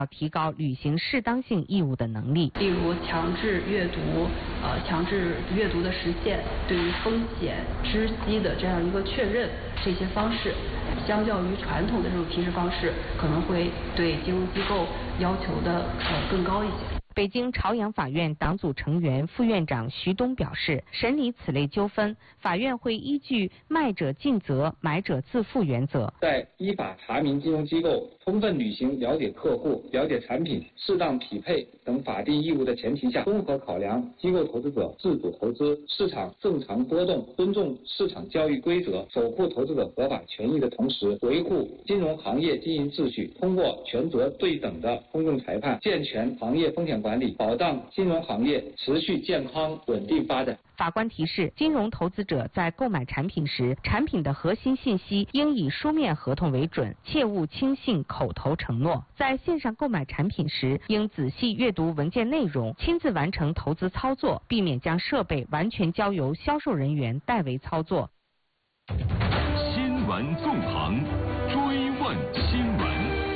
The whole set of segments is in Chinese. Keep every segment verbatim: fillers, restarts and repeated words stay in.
要提高履行适当性义务的能力。 例如强制阅读，呃，强制阅读的实现，对于风险知悉的这样一个确认，这些方式，相较于传统的这种提示方式，可能会对金融机构要求的呃更高一些。 北京朝阳法院党组成员、副院长徐东表示，审理此类纠纷，法院会依据卖者尽责、买者自负原则， 在依法查明金融机构充分履行了解客户、了解产品、适当匹配等法定义务的前提下，综合考量机构投资者自主投资、市场正常波动、尊重市场交易规则、守护投资者合法权益的同时，维护金融行业经营秩序，通过权责对等的公正裁判，健全行业风险管理，保障金融行业持续健康稳定发展。 法官提示，金融投资者在购买产品时，产品的核心信息应以书面合同为准，切勿轻信口头承诺。在线上购买产品时，应仔细阅读文件内容，亲自完成投资操作，避免将设备完全交由销售人员代为操作。 新闻纵横，追问新闻。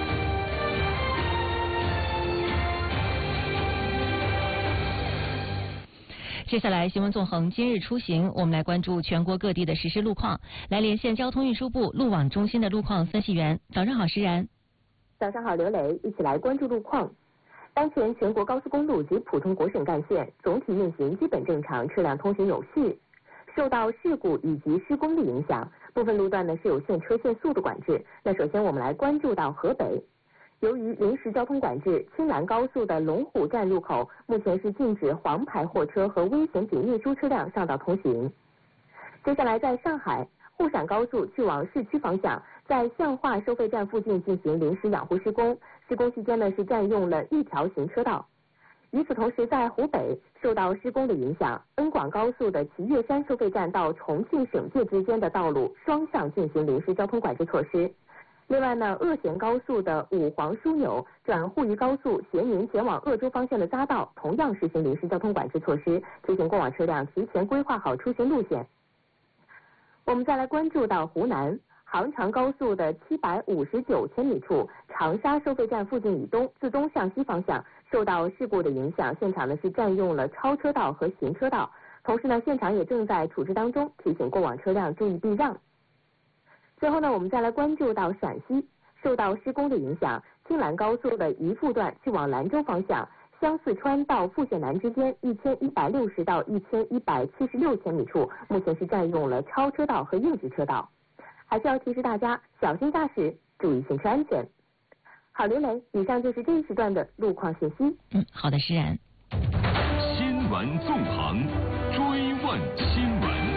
接下来新闻纵横今日出行，我们来关注全国各地的实时路况，来连线交通运输部路网中心的路况分析员。早上好，施然。 早上好，刘磊，一起来关注路况。当前全国高速公路及普通国省干线总体运行基本正常，车辆通行有序。受到事故以及施工的影响，部分路段呢是有限车限速度管制。那首先我们来关注到河北。由于临时交通管制，青兰高速的龙虎站入口目前是禁止黄牌货车和危险品运输车辆上道通行。接下来在上海，沪陕高速去往市区方向，在向化收费站附近进行临时养护施工，施工期间呢是占用了一条行车道。与此同时，在湖北受到施工的影响，恩广高速的祁岳山收费站到重庆省界之间的道路双向进行临时交通管制措施。另外呢，鄂咸高速的五黄枢纽转沪渝高速咸宁前往鄂州方向的匝道同样实行临时交通管制措施，提醒过往车辆提前规划好出行路线。我们再来关注到湖南杭长高速的七百五十九千米处长沙收费站附近以东自东向西方向受到事故的影响，现场呢是占用了超车道和行车道，同时呢现场也正在处置当中，提醒过往车辆注意避让。最后呢，我们再来关注到陕西，受到施工的影响，青兰高速的榆复段去往兰州方向，湘四川到富县南之间一千一百六十到一千一百七十六千米处，目前是占用了超车道和硬直车道，还是要提示大家小心驾驶，注意行车安全。好，刘雷，以上就是这一时段的路况信息。 嗯，好的，施然。 新闻纵横，追问新闻。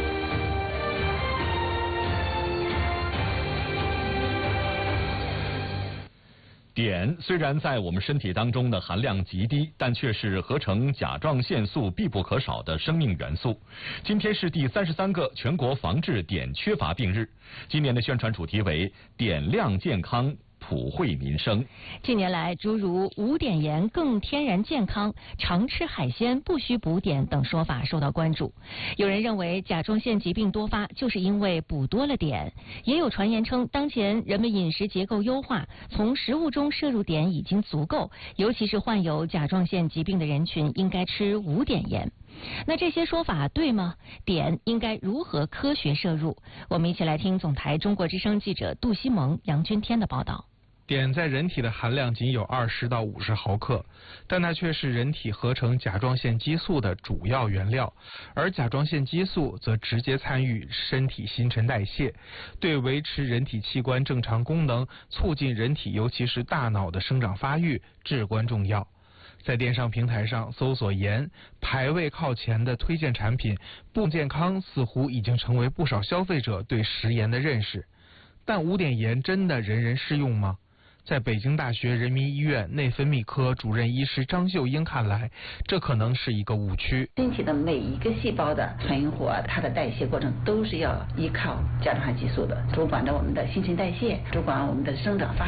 碘虽然在我们身体当中的含量极低，但却是合成甲状腺素必不可少的生命元素。今天是第三十三个全国防治碘缺乏病日，今年的宣传主题为碘量健康，普惠民生。 近年来，诸如无碘盐更天然健康、常吃海鲜不需补碘等说法受到关注。有人认为甲状腺疾病多发就是因为补多了碘，也有传言称当前人们饮食结构优化，从食物中摄入碘已经足够，尤其是患有甲状腺疾病的人群应该吃无碘盐。那这些说法对吗？碘应该如何科学摄入？我们一起来听总台中国之声记者杜西蒙、杨君天的报道。 碘在人体的含量仅有二十到五十毫克，但它却是人体合成甲状腺激素的主要原料，而甲状腺激素则直接参与身体新陈代谢，对维持人体器官正常功能、促进人体尤其是大脑的生长发育至关重要。在电商平台上搜索盐，排位靠前的推荐产品不健康似乎已经成为不少消费者对食盐的认识。但无碘盐真的人人适用吗？在北京大学人民医院内分泌科主任医师张秀英看来，这可能是一个误区。 身体的每一个细胞的存活，它的代谢过程都是要依靠甲状腺激素的，主管着我们的新陈代谢，主管我们的生长发